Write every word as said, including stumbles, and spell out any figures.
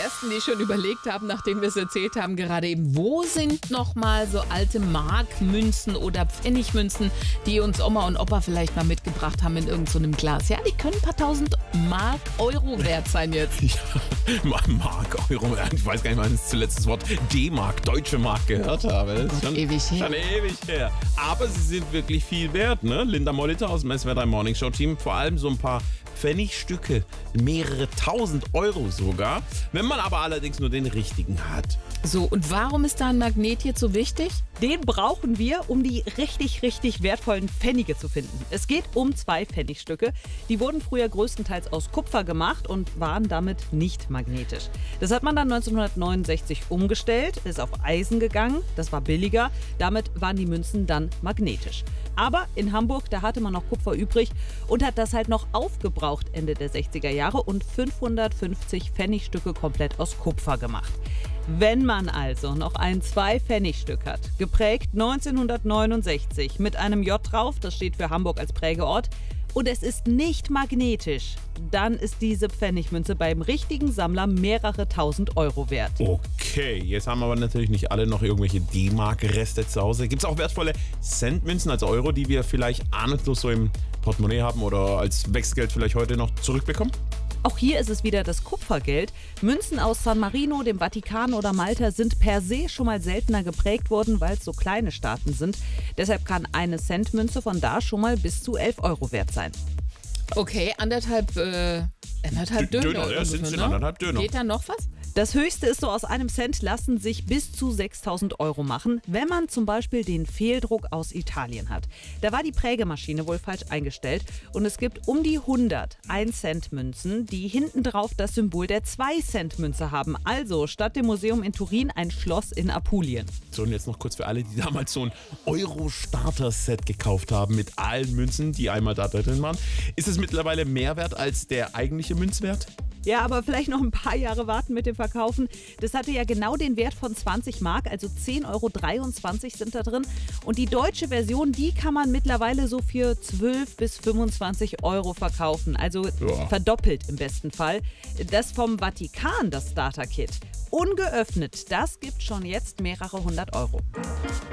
Ersten, die schon überlegt haben, nachdem wir es erzählt haben, gerade eben, wo sind noch mal so alte Markmünzen oder Pfennigmünzen, die uns Oma und Opa vielleicht mal mitgebracht haben in irgendeinem so Glas. Ja, die können ein paar tausend Mark, Euro wert sein jetzt. Ja, Mark, Euro, ich weiß gar nicht, wann ich zuletzt das Wort D-Mark, deutsche Mark gehört habe. Das ist schon ewig her. Schon ewig her. Aber sie sind wirklich viel wert, ne? Linda Molitor aus dem S W R drei Morning Show Team, vor allem so ein paar Pfennigstücke, mehrere tausend Euro sogar, wenn man aber allerdings nur den richtigen hat. So, und warum ist da ein Magnet jetzt so wichtig? Den brauchen wir, um die richtig, richtig wertvollen Pfennige zu finden. Es geht um zwei Pfennigstücke. Die wurden früher größtenteils aus Kupfer gemacht und waren damit nicht magnetisch. Das hat man dann neunzehnhundertneunundsechzig umgestellt, ist auf Eisen gegangen, das war billiger. Damit waren die Münzen dann magnetisch. Aber in Hamburg, da hatte man noch Kupfer übrig und hat das halt noch aufgebraucht Ende der sechziger Jahre und fünfhundertfünfzig Pfennigstücke komplett aus Kupfer gemacht. Wenn man also noch ein Zwei-Pfennigstück hat, geprägt neunzehnhundertneunundsechzig mit einem J drauf, das steht für Hamburg als Prägeort, und es ist nicht magnetisch, dann ist diese Pfennigmünze beim richtigen Sammler mehrere tausend Euro wert. Okay, jetzt haben aber natürlich nicht alle noch irgendwelche D-Mark-Reste zu Hause. Gibt es auch wertvolle Centmünzen, also Euro, die wir vielleicht ahnungslos so im Portemonnaie haben oder als Wechselgeld vielleicht heute noch zurückbekommen? Auch hier ist es wieder das Kupfergeld. Münzen aus San Marino, dem Vatikan oder Malta sind per se schon mal seltener geprägt worden, weil es so kleine Staaten sind. Deshalb kann eine Centmünze von da schon mal bis zu elf Euro wert sein. Okay, anderthalb, äh, anderthalb D- Döner. Döner, ja, sind ungefähr, sind anderthalb Döner. Geht da noch was? Das höchste ist so, aus einem Cent lassen sich bis zu sechstausend Euro machen, wenn man zum Beispiel den Fehldruck aus Italien hat. Da war die Prägemaschine wohl falsch eingestellt und es gibt um die hundert ein-Cent-Münzen, die hinten drauf das Symbol der zwei-Cent-Münze haben. Also statt dem Museum in Turin ein Schloss in Apulien. So, und jetzt noch kurz für alle, die damals so ein Euro-Starter-Set gekauft haben mit allen Münzen, die einmal da drin waren. Ist es mittlerweile mehr wert als der eigentliche Münzwert? Ja, aber vielleicht noch ein paar Jahre warten mit dem Verkaufen. Das hatte ja genau den Wert von zwanzig Mark, also zehn Euro dreiundzwanzig sind da drin. Und die deutsche Version, die kann man mittlerweile so für zwölf bis fünfundzwanzig Euro verkaufen. Also Ja. verdoppelt im besten Fall. Das vom Vatikan, das Starter-Kit, ungeöffnet, das gibt schon jetzt mehrere hundert Euro.